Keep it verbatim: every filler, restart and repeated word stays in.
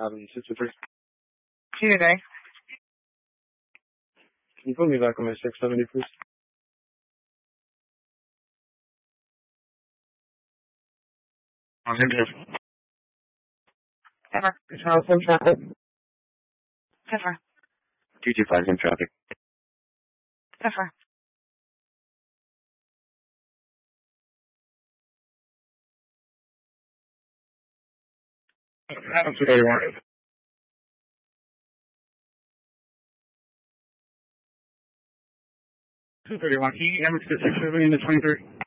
Um, six two three. See you today. Can you put me back on my six seventy, please? I'm interested. Ever. Control some traffic. Ever. two two five in traffic. Ever. That's what they want. two thirty-one. Can you M six seven into twenty-three?